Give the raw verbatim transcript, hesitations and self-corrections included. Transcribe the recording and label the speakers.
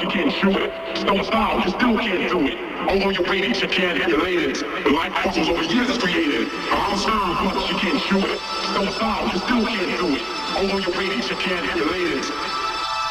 Speaker 1: you can't shoot it. Stone style, you still can't do it. Although you're great, you can't emulate it. Life puzzles over years is created. I'm served, but you can't shoot it. Stone style, you still can't do it. Although you're great, you can't emulate it.